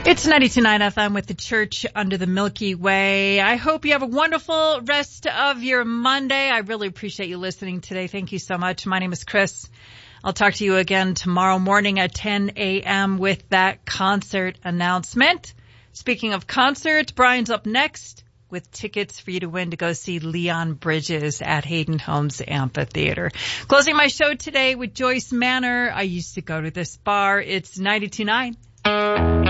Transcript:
It's 92.9 FM with the Church Under the Milky Way. I hope you have a wonderful rest of your Monday. I really appreciate you listening today. Thank you so much. My name is Chris. I'll talk to you again tomorrow morning at 10 a.m. with that concert announcement. Speaking of concerts, Brian's up next with tickets for you to win to go see Leon Bridges at Hayden Homes Amphitheater. Closing my show today with Joyce Manor. I used to go to this bar. It's 92.9.